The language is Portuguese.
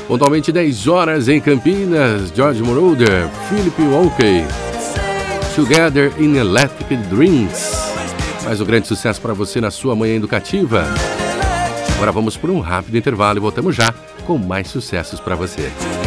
Pontualmente 10 horas em Campinas, George Moroder, Philip Walker, Together in Electric Dreams. Mais um grande sucesso para você na sua manhã educativa. Agora vamos por um rápido intervalo e voltamos já com mais sucessos para você.